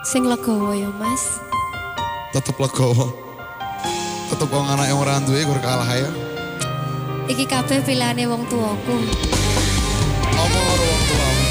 Sing legowo ya Mas. Tetep legowo. Tetep wong anak yang ora duwe gur kalah ya. Iki kabeh pilihane wong tuaku. Apa